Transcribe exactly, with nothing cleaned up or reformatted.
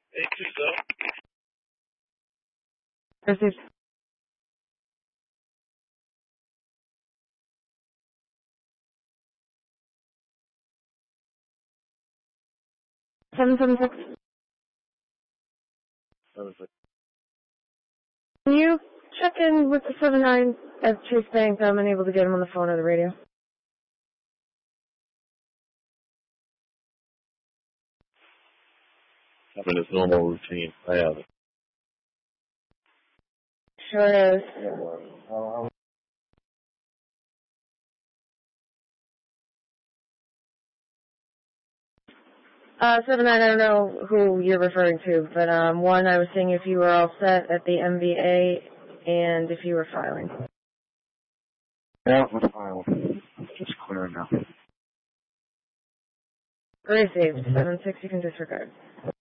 eight two seven. Received. seven seven six. seven six. Can you check in with the seven nine at Chase Bank? I'm unable to get him on the phone or the radio. Having his normal routine. I have it. Sure is. Uh, Uh, seven nine, I don't know who you're referring to, but um, one, I was seeing if you were all set at the M V A and if you were filing. Yeah, we're fine. Just clear now. Received. seven six, you can disregard.